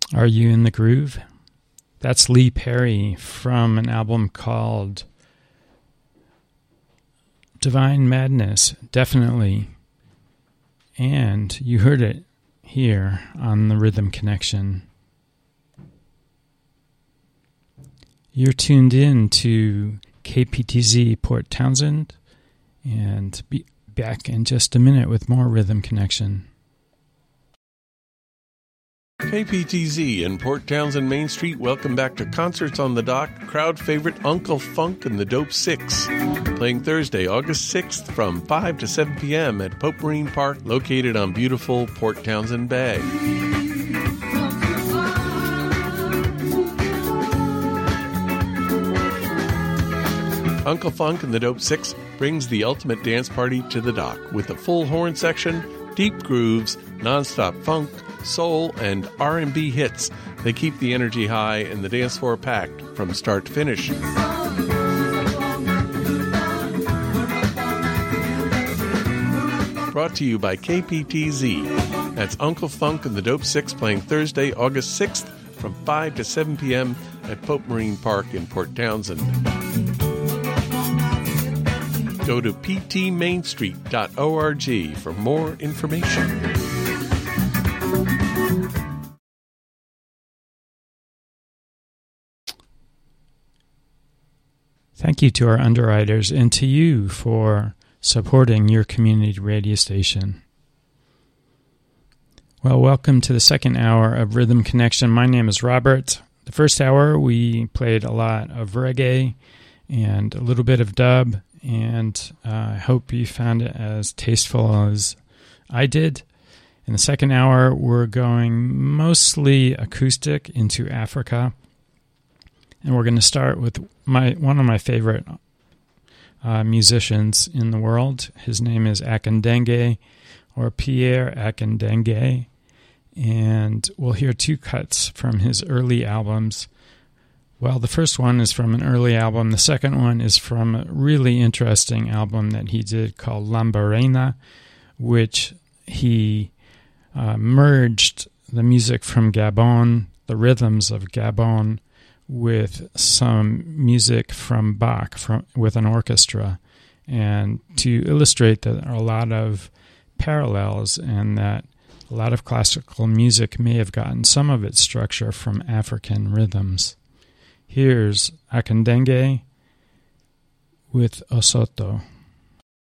Are You in the Groove? That's Lee Perry from an album called Divine Madness, definitely. And you heard it here on the Rhythm Connection. You're tuned in to KPTZ Port Townsend, and be back in just a minute with more Rhythm Connection. KPTZ in Port Townsend Main Street, welcome back to Concerts on the Dock. Crowd favorite Uncle Funk and the Dope Six, playing Thursday, August 6th from 5 to 7 p.m. at Pope Marine Park, located on beautiful Port Townsend Bay. Uncle Funk and the Dope Six brings the ultimate dance party to the dock with a full horn section, deep grooves, non-stop funk, soul, and R&B hits. They keep the energy high and the dance floor packed from start to finish. Brought to you by KPTZ. That's Uncle Funk and the Dope Six playing Thursday, August 6th from 5 to 7 p.m. at Pope Marine Park in Port Townsend. Go to ptmainstreet.org for more information. Thank you to our underwriters and to you for supporting your community radio station. Well, welcome to the second hour of Rhythm Connection. My name is Robert. The first hour we played a lot of reggae and a little bit of dub, and I hope you found it as tasteful as I did. In the second hour, we're going mostly acoustic into Africa, and we're going to start with one of my favorite musicians in the world. His name is Akindenge, or Pierre Akindenge, and we'll hear two cuts from his early albums. Well, the first one is from an early album. The second one is from a really interesting album that he did called Lambarena, which he merged the music from Gabon, the rhythms of Gabon, with some music from Bach with an orchestra, and to illustrate that there are a lot of parallels and that a lot of classical music may have gotten some of its structure from African rhythms. Here's Akindenge with Osoto.